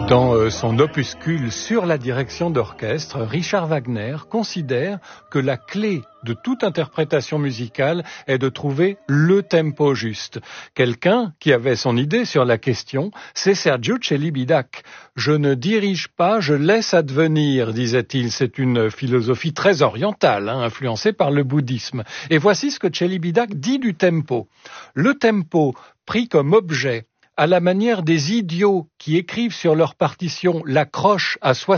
Dans son opuscule sur la direction d'orchestre, Richard Wagner considère que la clé de toute interprétation musicale est de trouver le tempo juste. Quelqu'un qui avait son idée sur la question, c'est Sergiu Celibidache. « Je ne dirige pas, je laisse advenir », disait-il. C'est une philosophie très orientale, influencée par le bouddhisme. Et voici ce que Celibidache dit du tempo. Le tempo, pris comme objet, à la manière des idiots qui écrivent sur leur partition l'accroche à